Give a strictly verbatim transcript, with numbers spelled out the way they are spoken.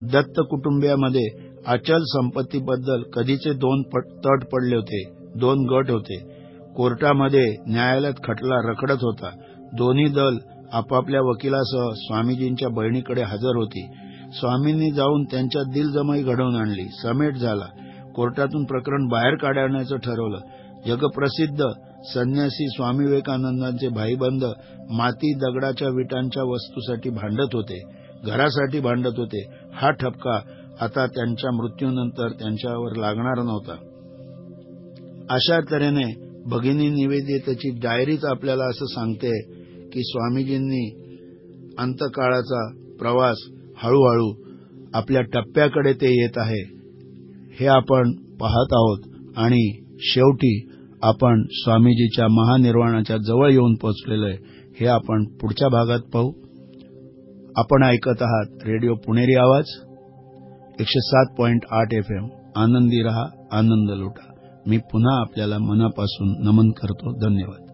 दत्त कुटुंबियामध्ये अचल संपत्तीबद्दल कधीचे दोन तट पडले होते, दोन गट होते. कोर्टामध्ये न्यायालयात खटला रखडत होता. दोन्ही दल आपापल्या वकिलासह स्वामीजींच्या बहिणीकडे हजर होती. स्वामींनी जाऊन त्यांच्यात दिलजमाई घडवून आणली. समेट झाला. कोर्टातून प्रकरण बाहेर काढण्याचं ठरवलं. जगप्रसिद्ध संन्यासी स्वामी विवेकानंदांचे भाईबंद माती दगडाच्या विटांच्या वस्तूसाठी भांडत होते, घरासाठी भांडत होते. हा ठपका आता त्यांच्या मृत्यूनंतर त्यांच्यावर लागणार नव्हता. अशा तऱ्हेने भगिनी निवेदितेची डायरीच आपल्याला असं सांगते की स्वामीजींनी अंतकाळाचा प्रवास हळूहळू आपल्या टप्प्याकडे ते येत आहे हे आपण पाहत आहोत. आणि शेवटी आपण स्वामीजीच्या महानिर्वाणाच्या जवळ येऊन पोहोचलेलो आहे हे आपण पुढच्या भागात पाहू. आपण ऐकत आहात रेडिओ पुणेरी आवाज एकशे सात पॉइंट आठ एफ एम. आनंदी रहा, आनंद लुटा. मी पुन्हा आपल्याला मनापासून नमन करतो. धन्यवाद.